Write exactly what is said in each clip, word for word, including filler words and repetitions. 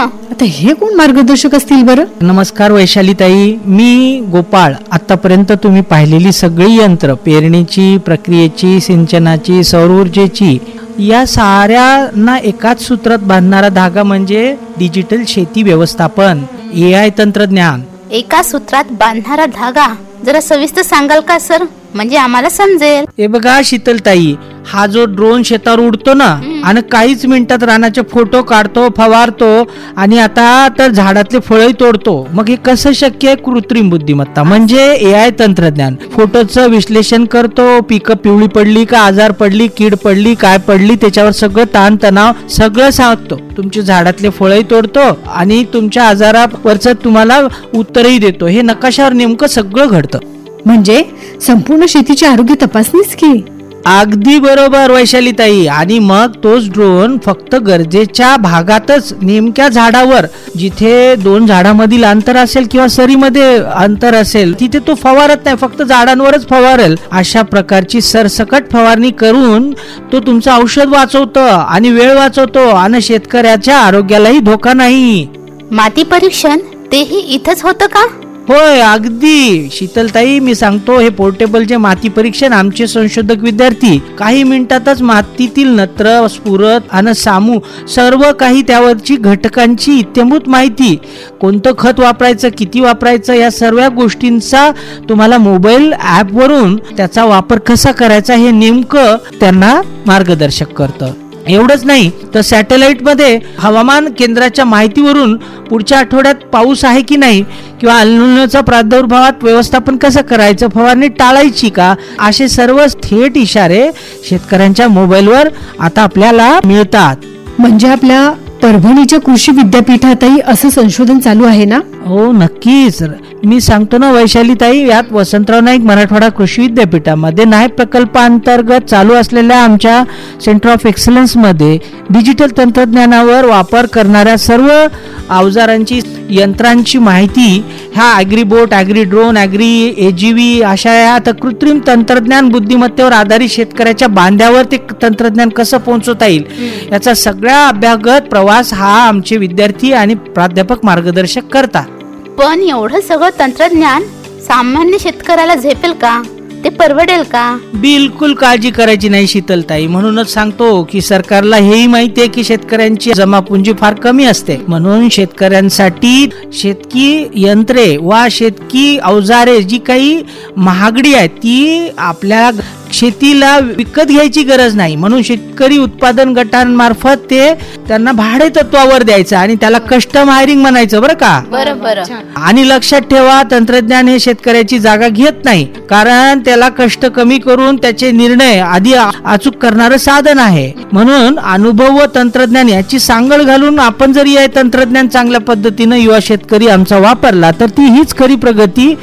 आता हे कोण मार्गदर्शक असतील बरं? नमस्कार वैशाली ताई, मी गोपाळ. आतापर्यंत तुम्ही पाहिलेली सगळी यंत्र, पेरणीची, प्रक्रियेची, सिंचनाची, सौर ऊर्जेची, या साऱ्यांना एकाच सूत्रात बांधणारा धागा म्हणजे डिजिटल शेती व्यवस्थापन, ए आय तंत्रज्ञान. एका सूत्रात बांधणारा धागा जरा सविस्तर सांगाल का सर, म्हणजे आम्हाला समजेल. हे बघा शीतलताई, हा जो ड्रोन शेतावर उडतो ना आणि काहीच मिनिटात रानाचे फोटो काढतो, फवारतो आणि आता तर झाडातले फळही तोडतो. मग हे कसं शक्य आहे? कृत्रिम बुद्धिमत्ता म्हणजे ए आय तंत्रज्ञान. फोटोचं विश्लेषण करतो, पिकं पिवळी पडली का, आजार पडली, कीड पडली, काय पडली, त्याच्यावर सगळं ताण तणाव सगळं सांगतो. तुमच्या झाडातले फळही तोडतो आणि तुमच्या आजारावरचं तुम्हाला उत्तरही देतो. हे नकाशावर नेमकं सगळं घडतं. म्हणजे संपूर्ण शेतीची आरोग्य तपासणीच की. अगदी बरोबर वैशालीताई. आणि मग तोच ड्रोन फक्त गरजेच्या भागातच, नेमक्या झाडावर, जिथे दोन झाडामधील अंतर असेल किंवा सरीमध्ये अंतर असेल तिथे तो फवारत नाही, फक्त झाडांवरच फवारेल. अशा प्रकारची सरसकट फवारणी करून तो तुमचं औषध वाचवतो आणि वेळ वाचवतो आणि शेतकऱ्याच्या आरोग्यालाही धोका नाही. माती परीक्षण तेही इथंच होतं का? होय, अगदी शीतलताई, मी सांगतो, हे पोर्टेबल जे माती परीक्षण आमचे संशोधक विद्यार्थी काही मिनिटातच मातीतील नत्र, स्फुरद आणि सामू सर्व काही त्यावरची घटकांची इत्यंभूत माहिती, कोणतं खत वापरायचं, किती वापरायचं, या सर्व गोष्टींचा तुम्हाला मोबाईल ऍप वरून त्याचा वापर कसा करायचा हे नेमकं त्यांना मार्गदर्शक करतं. एवढंच नाही तर सॅटेलाइट मध्ये हवामान केंद्राच्या माहितीवरून पुढच्या आठवड्यात पाऊस आहे की नाही किंवा अल्निनोच्या प्रादुर्भावात व्यवस्थापन कसं करायचं, फवारणी टाळायची का, असे सर्व थेट इशारे शेतकऱ्यांच्या मोबाईलवर आता आपल्याला मिळतात. म्हणजे आपल्या परभणीच्या कृषी विद्यापीठातही असं संशोधन चालू आहे ना? हो, नक्कीच. मी सांगतो ना वैशालीताई, यात वसंतराव नाईक मराठवाडा कृषी विद्यापीठामध्ये नायब प्रकल्पांतर्गत चालू असलेल्या आमच्या सेंटर ऑफ एक्सलन्स मध्ये डिजिटल तंत्रज्ञानावर वापर करणाऱ्या सर्व अवजारांची, यंत्रांची माहिती ह्या ॲग्रीबोट, ॲग्री ड्रोन, ॲग्री एजीव्ही अशा या कृत्रिम तंत्रज्ञान बुद्धिमत्तेवर आधारित शेतकऱ्याच्या बांध्यावर ते तंत्रज्ञान कसं पोहोचवता येईल याचा सगळा अभ्यागत प्रवास हा आमचे विद्यार्थी आणि प्राध्यापक मार्गदर्शक करतात. पण एवढं सगळं तंत्रज्ञान सामान्य शेतकऱ्याला झेपेल का? ते परवडेल का? बिलकुल काळजी करायची नाही शीतलताई. म्हणूनच सांगतो की सरकारला हेही माहिती आहे की शेतकऱ्यांची जमापुंजी फार कमी असते. म्हणून शेतकऱ्यांसाठी शेतकी यंत्रे वा शेतकी अवजारे जी काही महागडी आहे ती आपल्या शेतीला विकत घ्यायची गरज नाही. म्हणून शेतकरी उत्पादन गटांमार्फत ते त्यांना भाडे तत्वावर द्यायचं आणि त्याला कस्टम हायरिंग म्हणायचं, बरं का? बरोबर. आणि लक्षात ठेवा, तंत्रज्ञान हे शेतकऱ्याची जागा घेत नाही, कारण त्याला कष्ट कमी करून त्याचे निर्णय आधी अचूक करणारं साधन आहे. म्हणून अनुभव व तंत्रज्ञान याची सांगड घालून आपण जर या तंत्रज्ञान चांगल्या पद्धतीनं युवा शेतकरी आमचा वापरला तर ती हीच खरी प्रगती.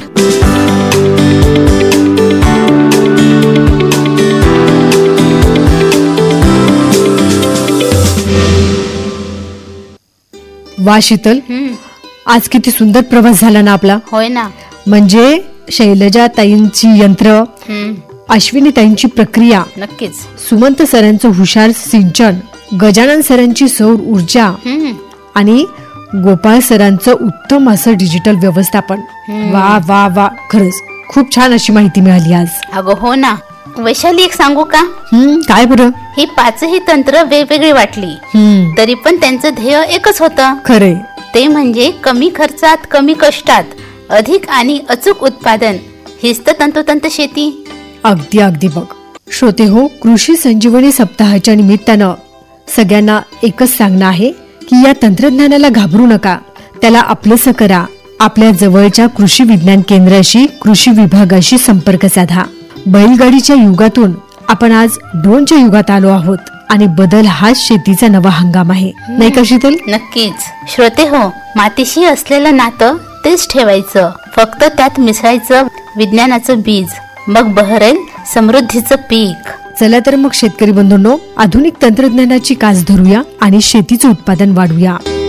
वा शीतल, आज किती सुंदर प्रवास झाला ना आपला. होय ना. म्हणजे शैलजा ताईंची यंत्र, अश्विनी ताईंची प्रक्रिया, नक्कीच सुमंत सरांचं हुशार सिंचन, गजानन सरांची सौर ऊर्जा आणि गोपाळ सरांचं उत्तम असं डिजिटल व्यवस्थापन. वा वा वा, खरंच खूप छान अशी माहिती मिळाली आज. अगं हो ना. वैशाली, एक सांगू का? हम्म काय बरं? ही पाचही तंत्र वेगवेगळी वाटली तरी पण त्यांचं ध्येय एकच होतं. खरे, ते म्हणजे कमी खर्चात, कमी कष्टात अधिक आणि अचूक उत्पादन. हीच तर तंतोतंत शेती. अगदी अगदी. बघ श्रोते हो, कृषी संजीवनी सप्ताहाच्या निमित्तानं सगळ्यांना एकच सांगणं आहे की या तंत्रज्ञानाला घाबरू नका, त्याला आपलंसं करा. आपल्या जवळच्या कृषी विज्ञान केंद्राशी, कृषी विभागाशी संपर्क साधा. बैलगाडीच्या युगातून आपण आज ड्रोनच्या युगात आलो आहोत आणि बदल हाच शेतीचा नवा हंगाम आहे, नाही का शीतल? नक्कीच. श्रोते हो, मातीशी असलेलं नातं तेच ठेवायचं, फक्त त्यात मिसळायचं विज्ञानाचं बीज, मग बहरेल समृद्धीचं पीक. चला तर मग शेतकरी बंधूंनो, आधुनिक तंत्रज्ञानाची कास धरूया आणि शेतीचं उत्पादन वाढवूया.